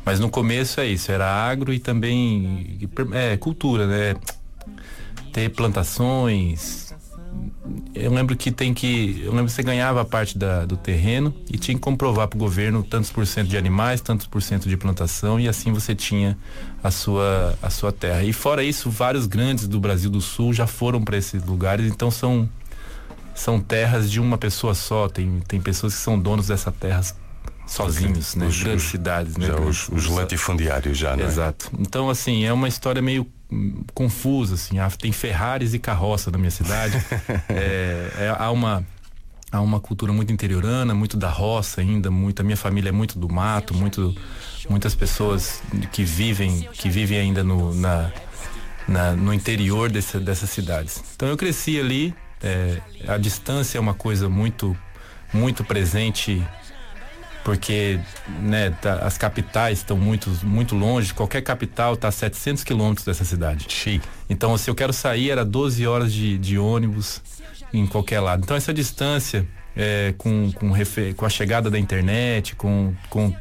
Mas no começo é isso, era agro e também cultura, né? Ter plantações. Eu lembro que você ganhava a parte do terreno e tinha que comprovar para o governo tantos por cento de animais, tantos por cento de plantação, e assim você tinha a sua terra. E fora isso, vários grandes do Brasil do Sul já foram para esses lugares, então são terras de uma pessoa só. Tem pessoas que são donos dessa terra sozinhos, né? Grandes cidades, né? Os latifundiários já, né? Exato. Então, assim, é uma história meio confusa, assim. Tem Ferraris e carroça na minha cidade. Há uma cultura muito interiorana, muito da roça ainda, a minha família é muito do mato, muitas pessoas que vivem ainda no interior dessas cidades. Então eu cresci ali, a distância é uma coisa muito, muito presente, porque, né, as capitais estão muito, muito longe. Qualquer capital está a 700 quilômetros dessa cidade. Então, se eu quero sair, era 12 horas de ônibus em qualquer lado. Então, essa distância, com a chegada da internet, com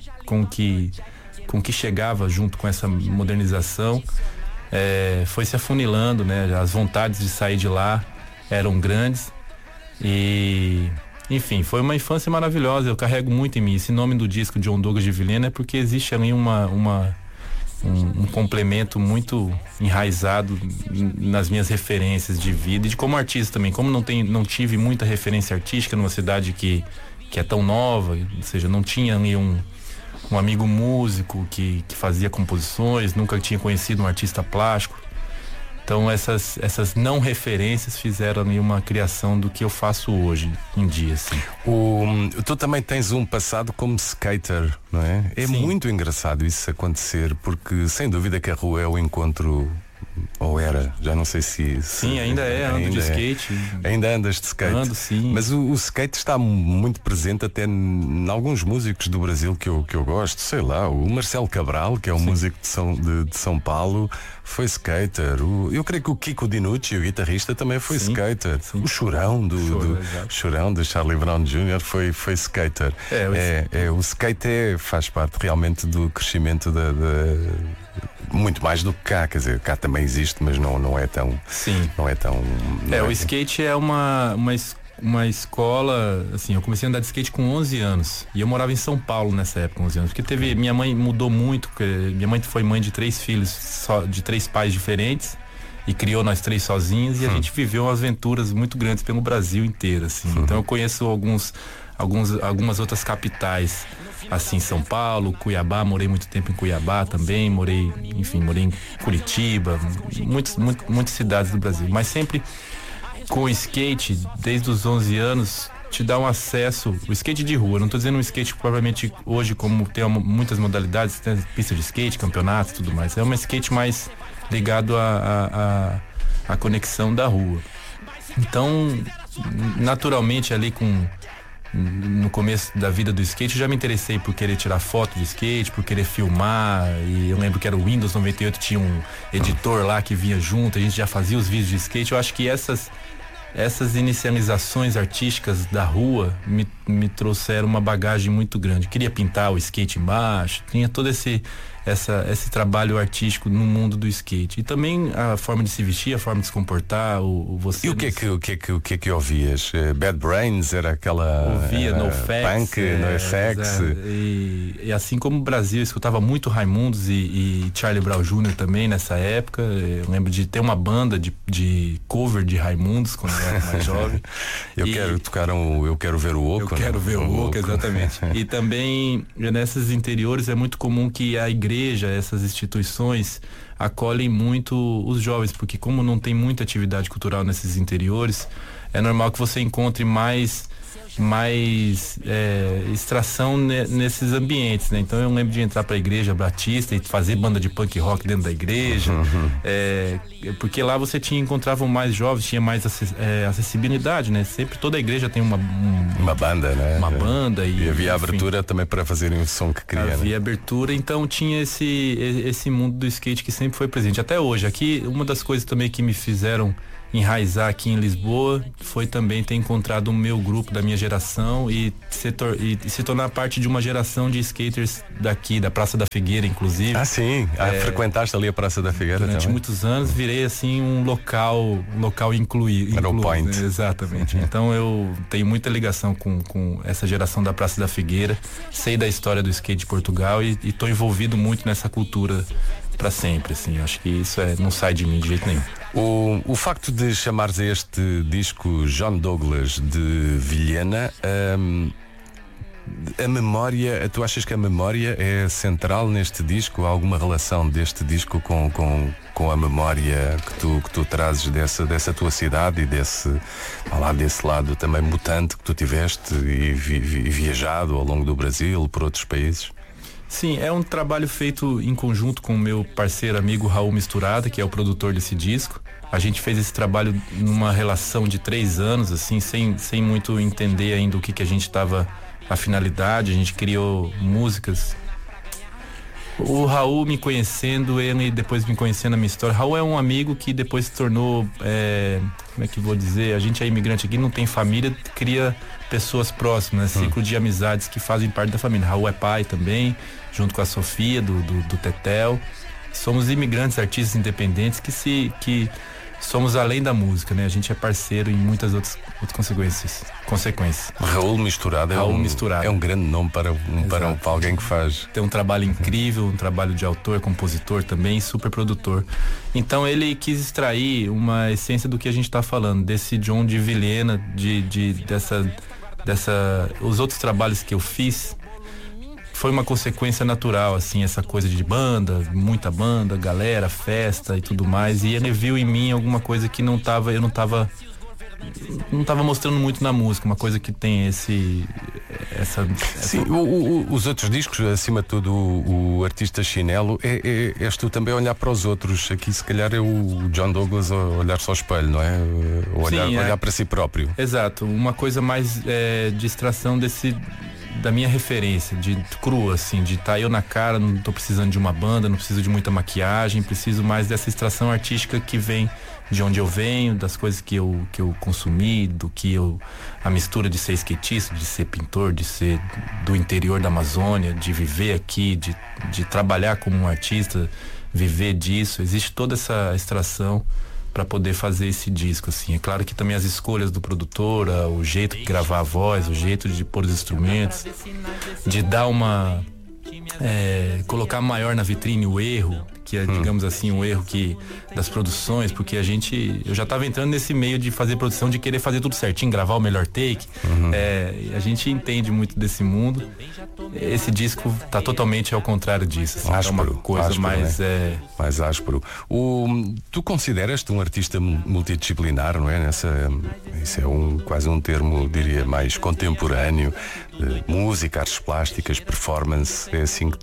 que chegava junto com essa modernização, foi se afunilando, né? As vontades de sair de lá eram grandes e... Enfim, foi uma infância maravilhosa, eu carrego muito em mim. Esse nome do disco, John Douglas de Vilhena, é porque existe ali um complemento muito enraizado nas minhas referências de vida e de como artista também. Como não tive muita referência artística numa cidade que é tão nova, ou seja, não tinha ali um amigo músico que fazia composições, nunca tinha conhecido um artista plástico. Então essas não referências fizeram ali uma criação do que eu faço hoje em dia, assim. Tu também tens um passado como skater, não é? É Sim. muito engraçado isso acontecer, porque sem dúvida que a rua é o encontro, ou era, já não sei se... Sim, ainda ando de skate. Ainda andas de skate? Ando, sim. Mas o skate está muito presente até em alguns músicos do Brasil que eu gosto, sei lá, o Marcelo Cabral, que é um músico de São Paulo, foi skater. Eu creio que o Kiko Dinucci, o guitarrista, também foi skater. O Chorão Chorão do Charlie Brown Jr. foi skater. O skate faz parte realmente do crescimento muito mais do que cá, quer dizer, cá também existe, mas não é tão. Sim. Não é tão. O skate é uma escola, assim, eu comecei a andar de skate com 11 anos e eu morava em São Paulo nessa época, 11 anos, porque minha mãe mudou muito, porque minha mãe foi mãe de 3 filhos, de 3 pais diferentes, e criou nós 3 sozinhos, e a gente viveu aventuras muito grandes pelo Brasil inteiro, assim. Então eu conheço algumas outras capitais, assim, São Paulo, Cuiabá, morei muito tempo em Cuiabá também, morei em Curitiba, muitas cidades do Brasil, mas sempre com o skate, desde os 11 anos, te dá um acesso, o skate de rua, não estou dizendo um skate provavelmente hoje, como tem muitas modalidades, tem pista de skate, campeonatos e tudo mais, é um skate mais ligado à conexão da rua. Então, naturalmente ali no começo da vida do skate, eu já me interessei por querer tirar foto de skate, por querer filmar, e eu lembro que era o Windows 98, tinha um editor lá que vinha junto, a gente já fazia os vídeos de skate. Eu acho que essas inicializações artísticas da rua me trouxeram uma bagagem muito grande. Queria pintar o skate embaixo, tinha todo esse trabalho artístico no mundo do skate. E também a forma de se vestir, a forma de se comportar. E o que é que ouvias? Bad Brains era aquela... Ouvia NoFX. Punk, NoFX. E assim como o Brasil, eu escutava muito Raimundos e Charlie Brown Jr. também nessa época. Eu lembro de ter uma banda de cover de Raimundos quando eu era mais jovem. Eu quero ver o Oco. Eu quero ver o Oco, exatamente. E também nesses interiores é muito comum que a igreja, essas instituições acolhem muito os jovens, porque como não tem muita atividade cultural nesses interiores, é normal que você encontre mais extração nesses ambientes, né? Então eu lembro de entrar para a igreja batista e fazer banda de punk rock dentro da igreja, porque lá você encontrava mais jovens, tinha mais acessibilidade, né? Sempre toda a igreja tem uma banda, né? Uma banda e havia abertura também para fazerem o som que queria. Havia abertura, então tinha esse mundo do skate que sempre foi presente até hoje. Aqui uma das coisas também que me fizeram enraizar aqui em Lisboa foi também ter encontrado o meu grupo da minha geração e se tornar parte de uma geração de skaters daqui, da Praça da Figueira, inclusive. Ah, sim. Frequentaste ali a Praça da Figueira durante também? muitos anos virei assim um local incluído. Era o point. Exatamente. Então eu tenho muita ligação com essa geração da Praça da Figueira, sei da história do skate de Portugal e estou envolvido muito nessa cultura para sempre, assim. Acho que isso não sai de mim de jeito nenhum. O facto de chamares a este disco John Douglas de Vilhena, a memória, tu achas que a memória é central neste disco? Há alguma relação deste disco com a memória que tu trazes dessa tua cidade e desse lado também mutante que tu tiveste e viajado ao longo do Brasil, por outros países? Sim, é um trabalho feito em conjunto com o meu parceiro amigo Raul Misturada, que é o produtor desse disco. A gente fez esse trabalho numa relação de 3 anos, assim, sem muito entender ainda o que a gente estava, a finalidade. A gente criou músicas. O Raul me conhecendo, ele depois me conhecendo a minha história. Raul é um amigo que depois se tornou, como é que vou dizer? A gente é imigrante aqui, não tem família, cria pessoas próximas, né? Ciclo de amizades que fazem parte da família. Raul é pai também, junto com a Sofia do Tetel. Somos imigrantes, artistas independentes que somos além da música, né? A gente é parceiro em muitas outras consequências. Raul Misturado é um grande nome para alguém que faz. Tem um trabalho incrível, um trabalho de autor, compositor também, super produtor. Então ele quis extrair uma essência do que a gente está falando, desse John de Vilhena, os outros trabalhos que eu fiz. Foi uma consequência natural, assim, essa coisa de banda, muita banda, galera, festa e tudo mais. E ele viu em mim alguma coisa que eu não tava mostrando muito na música, uma coisa que tem essa... Sim, os outros discos, acima de tudo o Artista Chinelo, és tu também a olhar para os outros. Aqui se calhar é o John Douglas a olhar-se ao espelho, não é? Olhar para si próprio. Exato, uma coisa mais de extração da minha referência, de crua, assim, de estar eu na cara, não tô precisando de uma banda, não preciso de muita maquiagem, preciso mais dessa extração artística que vem de onde eu venho, das coisas que eu consumi, a mistura de ser skatista, de ser pintor, de ser do interior da Amazônia, de viver aqui, de trabalhar como um artista, viver disso. Existe toda essa extração para poder fazer esse disco, assim. É claro que também as escolhas do produtor, o jeito de gravar a voz, o jeito de pôr os instrumentos, de dar colocar maior na vitrine o erro, que é, digamos assim, um erro das produções, porque eu já estava entrando nesse meio de fazer produção, de querer fazer tudo certinho, gravar o melhor take. A gente entende muito desse mundo. Esse disco tá totalmente ao contrário disso, assim, áspero, é uma coisa áspero, mais mais áspero. Tu consideras-te um artista multidisciplinar, não é? Isso é quase um termo, diria, mais contemporâneo. Música, artes plásticas, performance. É assim que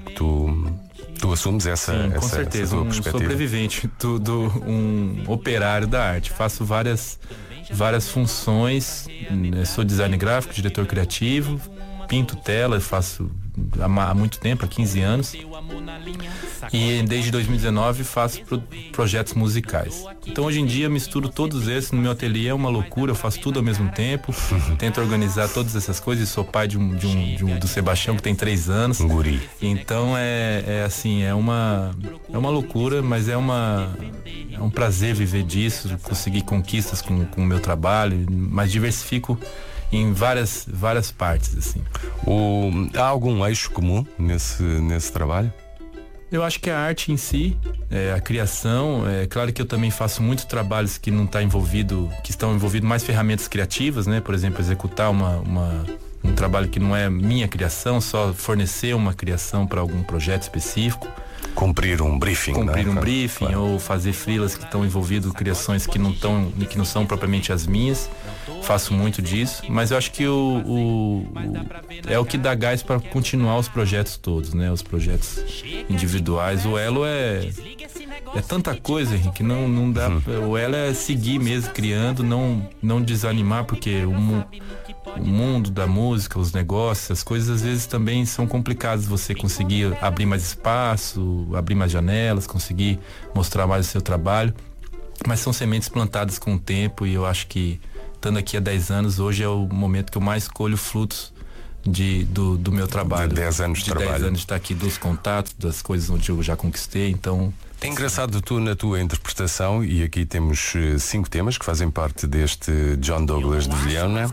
tu assumes essa, sim, com essa certeza, tua um perspectiva? sobrevivente, um operário da arte. Faço várias funções. Sou designer gráfico, diretor criativo, pinto tela, faço há muito tempo, há 15 anos. E desde 2019 faço projetos musicais. Então hoje em dia misturo todos esses no meu ateliê, é uma loucura, eu faço tudo ao mesmo tempo. Tento organizar todas essas coisas. Sou pai do Sebastião, que tem 3 anos. Um guri. Então é uma loucura, mas é um prazer viver disso, conseguir conquistas com o meu trabalho, mas diversifico em várias partes, assim. Há algum eixo comum nesse trabalho? Eu acho que a arte em si, a criação, é claro que eu também faço muitos trabalhos que estão envolvidos mais ferramentas criativas, né? Por exemplo, executar um trabalho que não é minha criação, só fornecer uma criação para algum projeto específico. Cumprir um briefing, claro. Ou fazer freelas que estão envolvidos, criações que não são propriamente as minhas. Faço muito disso, mas eu acho que é o que dá gás para continuar os projetos todos, né? Os projetos individuais. O elo é tanta coisa, Henrique, não dá. O elo é seguir mesmo criando, não desanimar, porque o mundo da música, os negócios, as coisas às vezes também são complicadas. Você conseguir abrir mais espaço, abrir mais janelas, conseguir mostrar mais o seu trabalho. mas são sementes plantadas com o tempo, e eu acho que, estando aqui há 10 anos, hoje é o momento que eu mais colho frutos do meu trabalho. De 10 anos de trabalho. 10 anos de estar aqui, dos contatos, das coisas onde eu já conquistei, então... É engraçado tu, na tua interpretação, e aqui temos 5 temas que fazem parte deste John Douglas de Vilhena.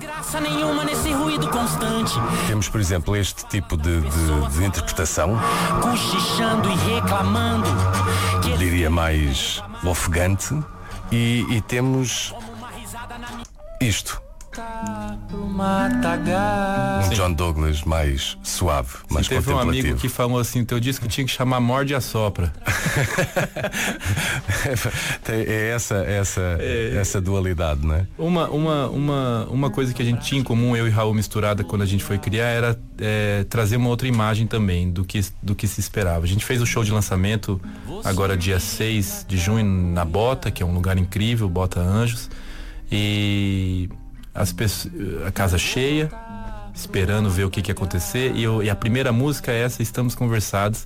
Temos, por exemplo, este tipo de interpretação, cochichando e reclamando, diria mais ofegante, e temos isto. Um John Douglas mais suave, mais teve contemplativo. Um amigo que falou assim: teu disco tinha que chamar Morde e Assopra. É essa dualidade, não é? Uma coisa que a gente tinha em comum, eu e Raul Misturada, quando a gente foi criar, era trazer uma outra imagem também do que se esperava. A gente fez o show de lançamento agora dia 6 de junho na Bota, que é um lugar incrível, Bota Anjos, e a casa cheia, esperando ver o que ia acontecer, e a primeira música é essa, Estamos Conversados,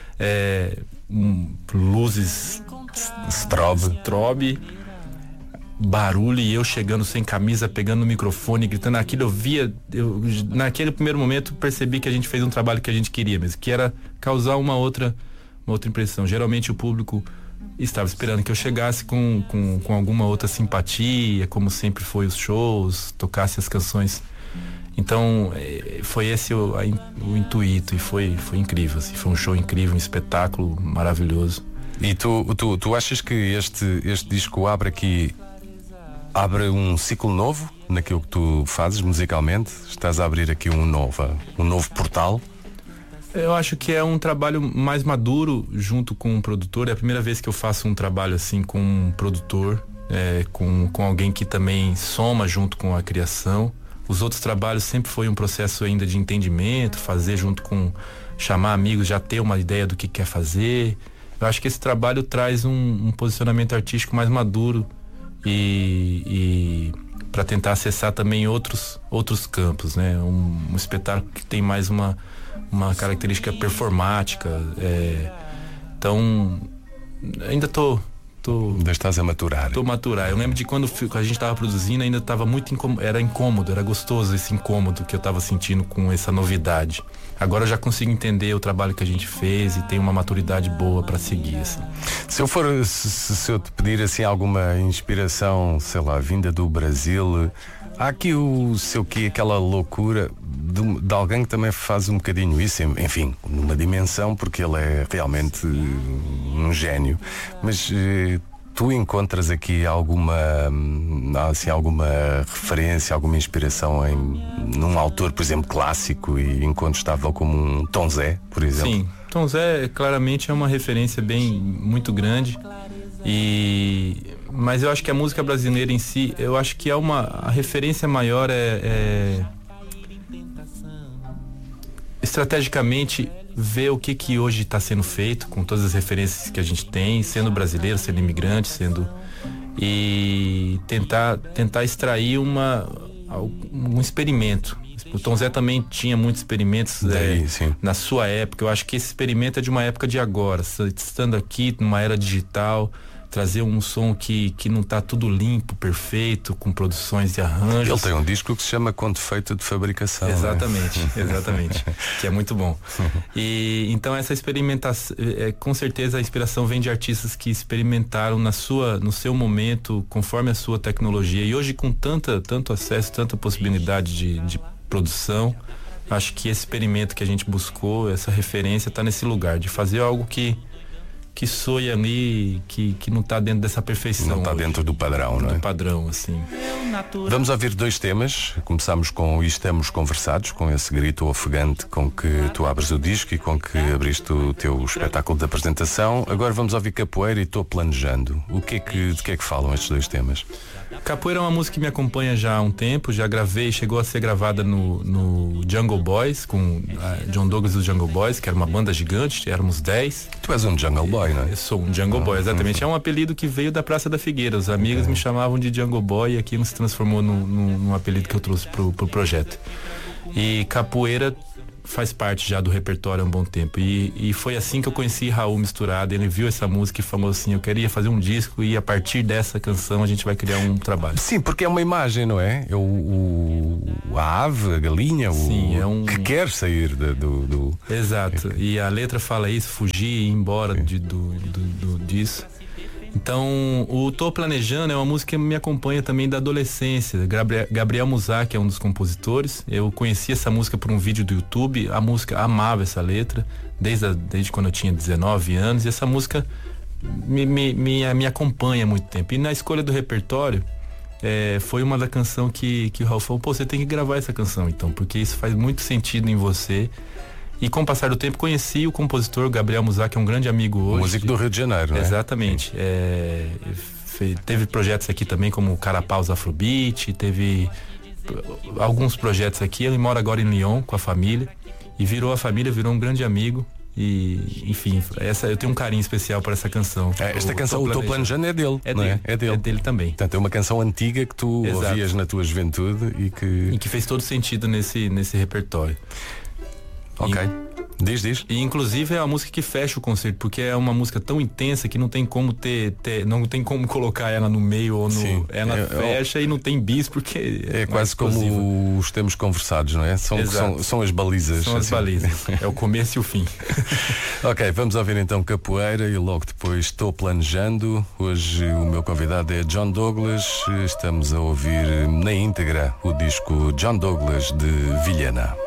luzes, strobe, barulho, e eu chegando sem camisa, pegando o microfone, gritando aquilo. Naquele primeiro momento percebi que a gente fez um trabalho que a gente queria mesmo, que era causar uma outra impressão. Geralmente o público estava esperando que eu chegasse com alguma outra simpatia, como sempre foi os shows, tocasse as canções. Então foi esse o intuito, e foi incrível, assim, foi um show incrível, um espetáculo maravilhoso. E tu achas que este disco abre abre um ciclo novo naquilo que tu fazes musicalmente? Estás a abrir aqui um novo portal? Eu acho que é um trabalho mais maduro junto com um produtor. É a primeira vez que eu faço um trabalho assim com um produtor, com alguém que também soma junto com a criação. Os outros trabalhos sempre foi um processo ainda de entendimento, fazer junto com, chamar amigos, já ter uma ideia do que quer fazer. Eu acho que esse trabalho traz um posicionamento artístico mais maduro e para tentar acessar também outros campos, né? Um espetáculo que tem mais uma característica performática. Então, ainda ainda estás a maturar. Tô maturar. Eu lembro de quando a gente estava produzindo, ainda estava muito era incômodo, era gostoso esse incômodo que eu estava sentindo com essa novidade. Agora eu já consigo entender o trabalho que a gente fez e tenho uma maturidade boa para seguir, assim. Se eu te pedir assim alguma inspiração, sei lá, vinda do Brasil, há aqui aquela loucura de alguém que também faz um bocadinho isso, enfim, numa dimensão, porque ele é realmente um gênio. Mas tu encontras aqui alguma referência, alguma inspiração num autor, por exemplo, clássico e incontestável como um Tom Zé, por exemplo? Sim, Tom Zé claramente é uma referência muito grande. Mas eu acho que a música brasileira em si, eu acho que a referência maior estrategicamente ver o que hoje está sendo feito com todas as referências que a gente tem, sendo brasileiro, sendo imigrante, e tentar extrair um experimento. O Tom Zé também tinha muitos experimentos na sua época. Eu acho que esse experimento é de uma época de agora, estando aqui numa era digital, trazer um som que não tá tudo limpo, perfeito, com produções e arranjos. Ele tem um disco que se chama Com Defeito de Fabricação. Exatamente, né? Exatamente. Que é muito bom. E então essa experimentação, com certeza a inspiração vem de artistas que experimentaram no seu momento, conforme a sua tecnologia. E hoje, com tanto acesso, tanta possibilidade de produção, acho que esse experimento que a gente buscou, essa referência, tá nesse lugar de fazer algo que soe ali, que não está dentro dessa perfeição. Não está dentro do padrão, não é? Do padrão, assim. Vamos ouvir 2 temas. Começamos com Estamos Conversados, com esse grito ofegante com que tu abres o disco e com que abriste o teu espetáculo de apresentação. Agora vamos ouvir Capoeira e Estou Planejando. De que é que falam estes 2 temas? Capoeira é uma música que me acompanha já há um tempo, já gravei, chegou a ser gravada no Jungle Boys, com John Douglas e os Jungle Boys, que era uma banda gigante, éramos 10. Tu és um Jungle Boy, não é? Eu sou um Jungle Boy, exatamente. É um apelido que veio da Praça da Figueira. Os amigos me chamavam de Jungle Boy e aquilo se transformou num apelido que eu trouxe pro projeto. E Capoeira faz parte já do repertório há um bom tempo. E foi assim que eu conheci Raul Misturado. Ele viu essa música e falou assim: eu queria fazer um disco e a partir dessa canção a gente vai criar um trabalho. Sim, porque é uma imagem, não é? A ave, a galinha, Sim, que quer sair do... Exato. E a letra fala isso, fugir e ir embora disso. Então, o Tô Planejando é uma música que me acompanha também da adolescência. Gabriel Musak é um dos compositores. Eu conheci essa música por um vídeo do YouTube. A música, amava essa letra desde quando eu tinha 19 anos. E essa música me acompanha há muito tempo. E na escolha do repertório, foi uma da canção que o Raul falou: pô, você tem que gravar essa canção então, porque isso faz muito sentido em você. E com o passar do tempo conheci o compositor Gabriel Musak, que é um grande amigo hoje. Músico do Rio de Janeiro, né? Exatamente. Teve projetos aqui também como Carapaus Afrobeat, teve alguns projetos aqui. Ele mora agora em Lyon com a família e virou um grande amigo. E, enfim, eu tenho um carinho especial por essa canção. Esta canção, o Tô Planejando, é dele. É dele. É dele também. Portanto, é uma canção antiga que tu ouvias na tua juventude e que fez todo sentido nesse repertório. Ok. Diz. E inclusive é a música que fecha o concerto, porque é uma música tão intensa que não tem como não tem como colocar ela no meio ou no. Sim. Ela fecha e não tem bis, porque é quase como os temas conversados, não é? São as balizas. São as balizas. É o começo e o fim. Ok, vamos ouvir então Capoeira e logo depois Estou Planejando. Hoje o meu convidado é John Douglas. Estamos a ouvir na íntegra o disco John Douglas de Vilhena.